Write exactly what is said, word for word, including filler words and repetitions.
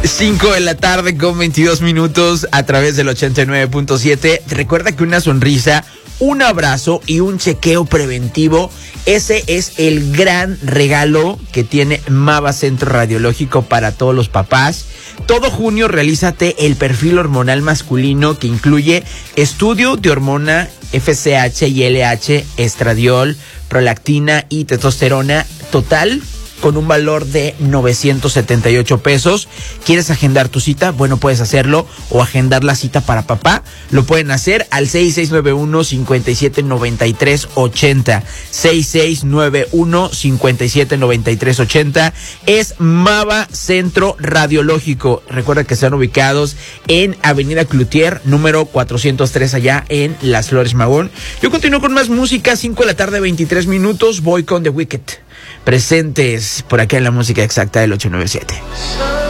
cinco de la tarde con veintidós minutos a través del ochenta y nueve punto siete. Recuerda que una sonrisa, un abrazo y un chequeo preventivo, ese es el gran regalo que tiene Mava Centro Radiológico para todos los papás. Todo junio realízate el perfil hormonal masculino que incluye estudio de hormona F S H y L H, estradiol, prolactina y testosterona total, con un valor de novecientos setenta y ocho pesos. ¿Quieres agendar tu cita? Bueno, puedes hacerlo, o agendar la cita para papá. Lo pueden hacer al seis seis nueve uno, cinco siete nueve tres ocho cero. seis seis nueve uno, cinco siete nueve tres ocho cero. Es Mava Centro Radiológico. Recuerda que están ubicados en Avenida Cloutier, número cuatrocientos tres, allá en Las Flores Magón. Yo continúo con más música, cinco de la tarde, veintitrés minutos. Voy con The Wicked. Presentes por acá en la música exacta del ocho nueve siete.